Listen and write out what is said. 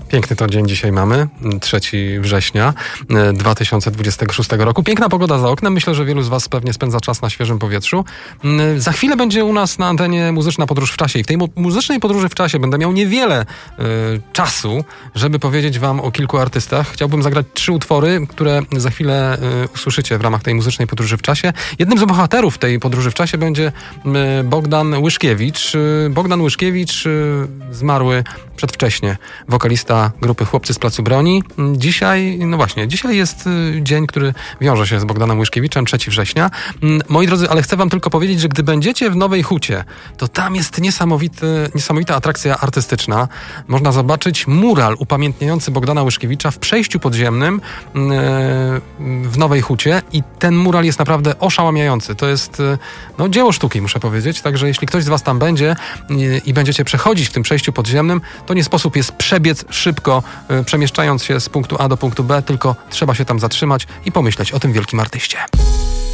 Piękny to dzień dzisiaj mamy, 3 września 2026 roku. Piękna pogoda za oknem. Myślę, że wielu z was pewnie spędza czas na świeżym powietrzu. Za chwilę będzie u nas na antenie muzyczna podróż w czasie i w tej muzycznej podróży w czasie będę miał niewiele czasu, żeby powiedzieć wam o kilku artystach. Chciałbym zagrać 3 utwory, które za chwilę usłyszycie w ramach tej muzycznej podróży w czasie. Jednym z bohaterów tej podróży w czasie będzie Bogdan Łyszkiewicz. Bogdan Łyszkiewicz zmarły przedwcześnie, wokalista grupy Chłopcy z Placu Broni. Dzisiaj jest dzień, który wiąże się z Bogdanem Łyszkiewiczem, 3 września. Moi drodzy, ale chcę wam tylko powiedzieć, że gdy będziecie w Nowej Hucie, to tam jest niesamowita atrakcja artystyczna. Można zobaczyć mural upamiętniający Bogdana Łyszkiewicza w przejściu podziemnym w Nowej Hucie i ten mural jest naprawdę oszałamiający. To jest dzieło sztuki, muszę powiedzieć. Także jeśli ktoś z was tam będzie i będziecie przechodzić w tym przejściu podziemnym, to nie sposób jest przebiec szybko, przemieszczając się z punktu A do punktu B, tylko trzeba się tam zatrzymać i pomyśleć o tym wielkim artyście.